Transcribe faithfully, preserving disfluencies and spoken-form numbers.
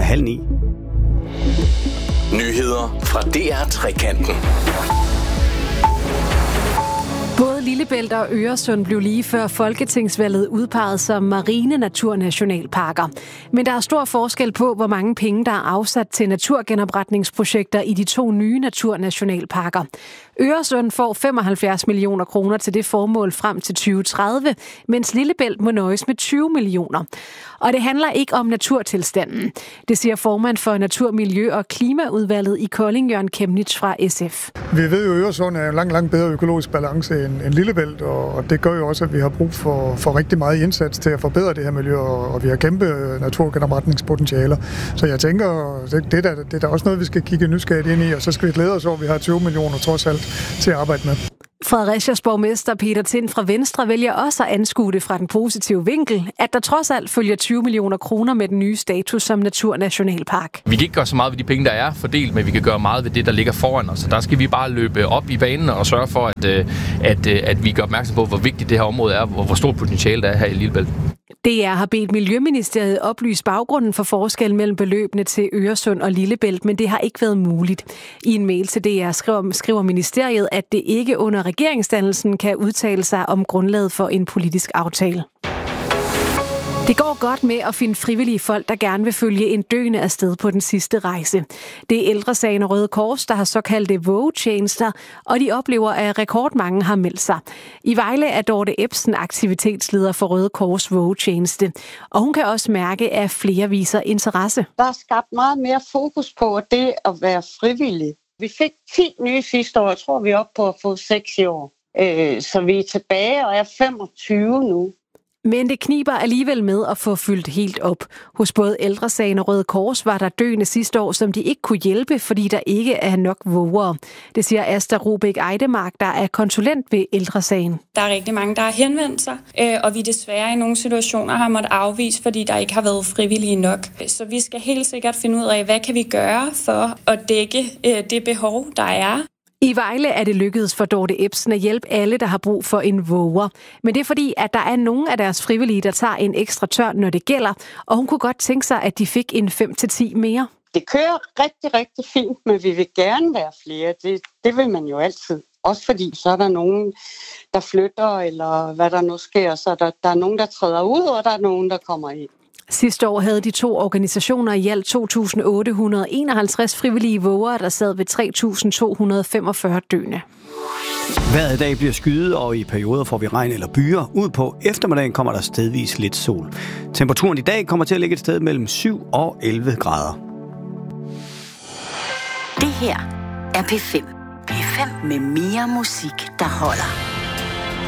halv ni. Nyheder fra D R Trekanten. Både Lillebælt og Øresund blev lige før folketingsvalget udpeget som marine naturnationalparker. Men der er stor forskel på, hvor mange penge, der er afsat til naturgenopretningsprojekter i de to nye naturnationalparker. Øresund får femoghalvfjerds millioner kroner til det formål frem til tyve tredive, mens Lillebælt må nøjes med tyve millioner. Og det handler ikke om naturtilstanden. Det siger formand for Natur-, Miljø- og Klimaudvalget i Kolding, Jørgen Kemnitz fra S F. Vi ved jo, at Øresund er en langt, langt bedre økologisk balance end, end Lillebælt, og det gør jo også, at vi har brug for, for rigtig meget indsats til at forbedre det her miljø, og, og vi har kæmpe naturgenopretningspotentialer. Så jeg tænker, det, det, er, det er da også noget, vi skal kigge nysgerrigt ind i, og så skal vi glæde os over, at vi har tyve millioner trods alt til at arbejde med. Fredericias borgmester Peter Tind fra Venstre vælger også at anskue det fra den positive vinkel, at der trods alt følger tyve millioner kroner med den nye status som naturnationalpark. Vi kan ikke gøre så meget ved de penge, der er fordelt, men vi kan gøre meget ved det, der ligger foran os. Så der skal vi bare løbe op i banen og sørge for, at, at, at vi gør opmærksom på, hvor vigtigt det her område er, og hvor stort potentiale der er her i Lillebælt. D R har bedt Miljøministeriet oplyse baggrunden for forskellen mellem beløbene til Øresund og Lillebælt, men det har ikke været muligt. I en mail til D R skriver, skriver ministeriet, at det ikke under regeringsdannelsen kan udtale sig om grundlaget for en politisk aftale. Det går godt med at finde frivillige folk, der gerne vil følge en døende afsted på den sidste rejse. Det er Ældre Sagen og Røde Kors, der har såkaldte vågetjenester, og de oplever, at rekordmange har meldt sig. I Vejle er Dorte Ebsen aktivitetsleder for Røde Kors vågetjeneste, og hun kan også mærke, at flere viser interesse. Der er skabt meget mere fokus på det at være frivillig. Vi fik ti nye sidste år, jeg tror vi er oppe på at få seks i år. Så vi er tilbage og er femogtyve nu. Men det kniber alligevel med at få fyldt helt op. Hos både Ældre Sagen og Røde Kors var der døende sidste år, som de ikke kunne hjælpe, fordi der ikke er nok vågere. Det siger Asta Robæk Eidemark, der er konsulent ved Ældre Sagen. Der er rigtig mange, der har henvendt sig, og vi desværre i nogle situationer har måttet afvise, fordi der ikke har været frivillige nok. Så vi skal helt sikkert finde ud af, hvad kan vi gøre for at dække det behov, der er. I Vejle er det lykkedes for Dorte Ebsen at hjælpe alle, der har brug for en våger. Men det er fordi, at der er nogle af deres frivillige, der tager en ekstra tørn, når det gælder, og hun kunne godt tænke sig, at de fik en fem til ti mere. Det kører rigtig, rigtig fint, men vi vil gerne være flere. Det, det vil man jo altid. Også fordi så er der nogen, der flytter, eller hvad der nu sker. Så der, der er nogen, der træder ud, og der er nogen, der kommer ind. Sidste år havde de to organisationer i alt to tusind otte hundrede og enoghalvtreds frivillige vågere, der sad ved tre tusind to hundrede og femogfyrre døende. Vejret i dag bliver skyet, og i perioder får vi regn eller byer. Ud på eftermiddagen kommer der stedvis lidt sol. Temperaturen i dag kommer til at ligge et sted mellem syv og elleve grader. Det her er P fem. P fem med mere musik, der holder.